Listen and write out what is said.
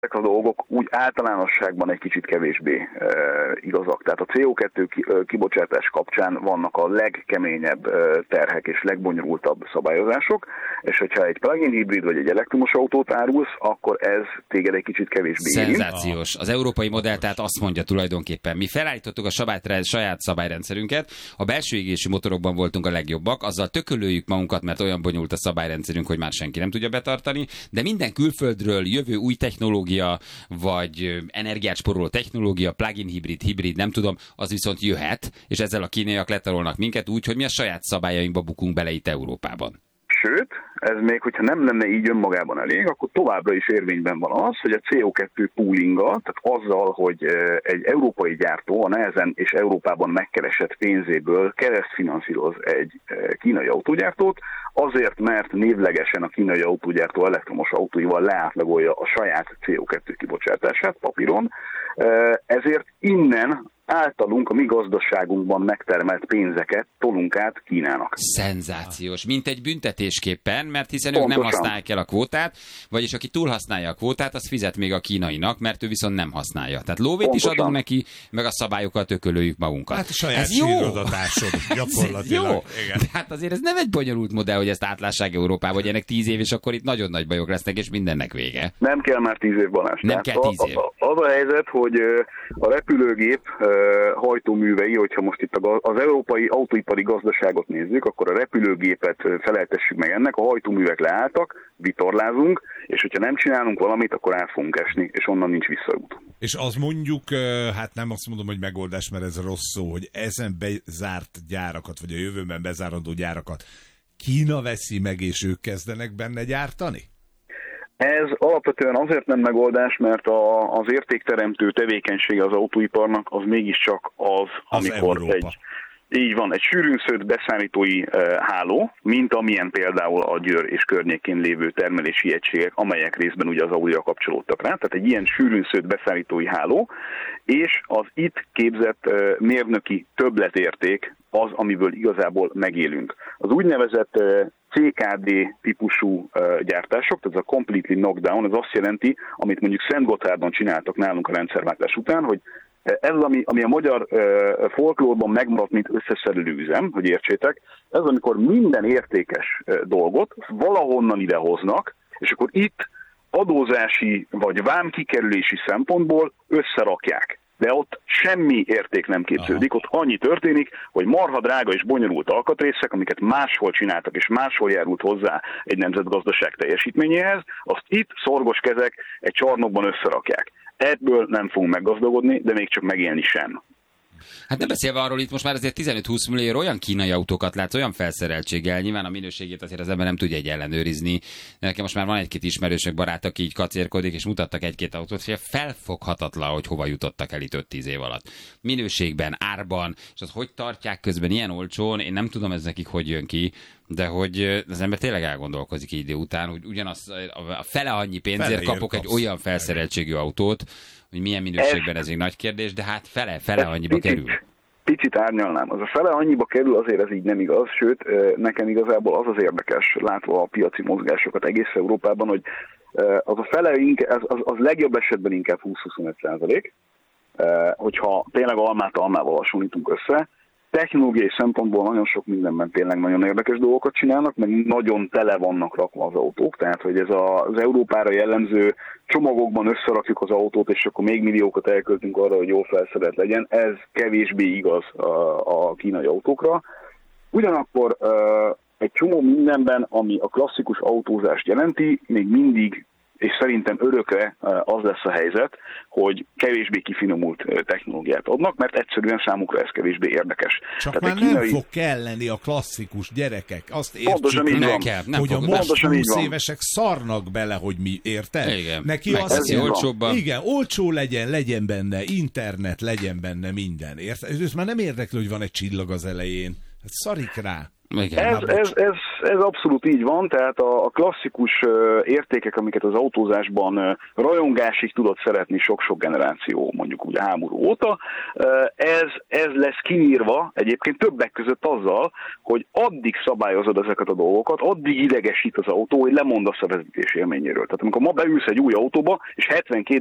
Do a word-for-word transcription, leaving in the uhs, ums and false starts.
Ezek a dolgok úgy általánosságban egy kicsit kevésbé e, igazak. Tehát a cé o kettő kibocsátás kapcsán vannak a legkeményebb e, terhek és legbonyolultabb szabályozások, és hogyha egy plug-in hibrid vagy egy elektromos autót árulsz, akkor ez téged egy kicsit kevésbé érint. Szenzációs. Az európai modell tehát azt mondja tulajdonképpen, mi felállítottuk a saját, saját szabályrendszerünket, a belső égési motorokban voltunk a legjobbak, azzal tökölőjük magunkat, mert olyan bonyolult a szabályrendszerünk, hogy már senki nem tudja betartani, de minden külföldről jövő új technológia, vagy energiát spóroló technológia, plug-in hibrid, hibrid, nem tudom, az viszont jöhet, és ezzel a kínaiak letarolnak minket úgy, hogy mi a saját szabályainkba bukunk bele itt Európában. Sőt, ez még, hogyha nem lenne így önmagában elég, akkor továbbra is érvényben van az, hogy a cé o kettő poolinga, tehát azzal, hogy egy európai gyártó a nehezen és Európában megkeresett pénzéből keresztfinanszíroz egy kínai autógyártót, azért, mert névlegesen a kínai autógyártó elektromos autóival leátlagolja a saját cé o kettő kibocsátását papíron, ezért innen általunk a mi gazdaságunkban megtermelt pénzeket tolunk át Kínának. Szenzációs, mint egy büntetésképpen, mert hiszen Pontosan. ők nem használják el a kvótát, vagyis aki túlhasználja a kvótát, az fizet még a kínainak, mert ő viszont nem használja. Tehát lóvét Pontosan. is adunk neki, meg a szabályokkal tökölőjük magunkat. Hát a saját ez jó. sírodatásod gyakorlatilag. Jó. De hát azért ez nem egy bonyolult modell, hogy ezt átlássák Európában, hogy ennek tíz év, és akkor itt nagyon nagy bajok lesznek, és mindennek vége. Nem kell már tíz év, Balázs. Nem kell tíz év. Az a helyzet, hogy a repülőgép hajtóművei, hogyha most itt az európai autóipari gazdaságot nézzük, akkor a repülőgépet feleltessük meg ennek, a hajtóművek leálltak, vitorlázunk, és hogyha nem csinálunk valamit, akkor el fogunk esni, és onnan nincs visszaút. És az mondjuk, hát nem azt mondom, hogy megoldás, mert ez rossz szó, hogy ezen bezárt gyárakat, vagy a jövőben bezárandó gyárakat Kína veszi meg, és ők kezdenek benne gyártani? Ez alapvetően azért nem megoldás, mert a, az értékteremtő tevékenysége az autóiparnak az mégiscsak az, az amikor Európa. egy, így van, egy sűrűn szőtt beszállítói e, háló, mint amilyen például a Győr és környékén lévő termelési egységek, amelyek részben ugye az Audira kapcsolódtak rá, tehát egy ilyen sűrűn szőtt beszállítói háló, és az itt képzett e, mérnöki többletérték az, amiből igazából megélünk. Az úgynevezett e, cé ká dé típusú uh, gyártások, tehát ez a completely knockdown, ez azt jelenti, amit mondjuk Szentgotthárdon csináltak nálunk a rendszerváltás után, hogy ez, ami, ami a magyar uh, folklórban megmaradt, mint összeszerelő üzem, hogy értsétek, ez amikor minden értékes uh, dolgot valahonnan idehoznak, és akkor itt adózási vagy vámkikerülési szempontból összerakják. De ott semmi érték nem képződik, ott annyi történik, hogy marha drága és bonyolult alkatrészek, amiket máshol csináltak, és máshol járult hozzá egy nemzetgazdaság teljesítményéhez, azt itt szorgos kezek egy csarnokban összerakják. Ebből nem fogunk meggazdagodni, de még csak megélni sem. Hát nem beszélve arról, itt most már azért tizenöt-húsz millió olyan kínai autókat látsz, olyan felszereltséggel, nyilván a minőségét azért az ember nem tudja egy ellenőrizni. Nekem most már van egy-két ismerősök, barát, aki így kacérkodik, és mutattak egy-két autót, hogy felfoghatatlan, hogy hova jutottak el itt öt-tíz év alatt. Minőségben, árban, és az hogy tartják közben ilyen olcsón, én nem tudom ez nekik hogy jön ki, de hogy az ember tényleg elgondolkozik idő után, hogy ugyanaz a fele annyi pénzért Feleért kapok egy kapsz. olyan felszereltségű autót, hogy milyen minőségben ez egy nagy kérdés, de hát fele, fele annyiba picit, kerül. Picit árnyalnám. Az a fele annyiba kerül, azért ez így nem igaz, sőt, nekem igazából az az érdekes, látva a piaci mozgásokat egész Európában, hogy az a fele az, az, az legjobb esetben inkább húsz-huszonöt százalék, hogyha tényleg almát almával hasonlítunk össze. Technológiai szempontból nagyon sok mindenben tényleg nagyon érdekes dolgokat csinálnak, meg nagyon tele vannak rakva az autók, tehát hogy ez az Európára jellemző csomagokban összerakjuk az autót, és akkor még milliókat elköltünk arra, hogy jól felszerelt legyen, ez kevésbé igaz a, a kínai autókra. Ugyanakkor egy csomó mindenben, ami a klasszikus autózást jelenti, még mindig, és szerintem örökre az lesz a helyzet, hogy kevésbé kifinomult technológiát adnak, mert egyszerűen számukra ez kevésbé érdekes. Csak Tehát már kínai... nem fog kelleni a klasszikus gyerekek. Azt Pontosan így értsük, van. Kell, nem hogy fog, a most pontosan így húsz van. évesek szarnak bele, hogy mi, érted? Igen. Neki Meg az teszi Ez olcsóbban. igen, olcsó legyen, legyen benne internet, legyen benne minden. Érted? Ez már nem érdekli, hogy van egy csillag az elején. Hát szarik rá. Igen, ez, ez, ez, ez abszolút így van, tehát a, a klasszikus értékek, amiket az autózásban rajongásig tudott szeretni sok-sok generáció, mondjuk úgy a háború óta, ez, ez lesz kiírva egyébként többek között azzal, hogy addig szabályozod ezeket a dolgokat, addig idegesít az autó, hogy lemondasz a vezetés élményéről. Tehát amikor ma beülsz egy új autóba, és hetvenkét